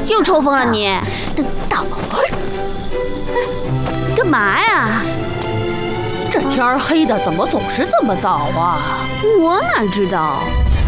又抽风了你？ 到干嘛呀？ 这天儿黑的怎么总是这么早啊？ 我哪知道？